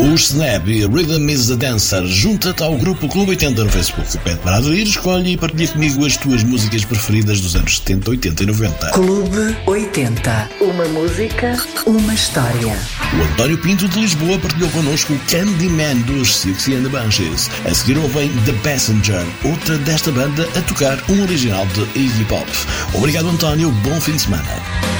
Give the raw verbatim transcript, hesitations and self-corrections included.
Os Snap e Rhythm is the Dancer. Junta-te ao grupo Clube oitenta no Facebook. Pede para aderir, escolhe e partilha comigo as tuas músicas preferidas dos anos setenta, oitenta e noventa. Clube oitenta. Uma música, uma história. O António Pinto de Lisboa partilhou connosco o Candyman dos Siouxsie and the Banshees. A seguir ouvem The Passenger, outra desta banda a tocar um original de Iggy Pop. Obrigado, António. Bom fim de semana.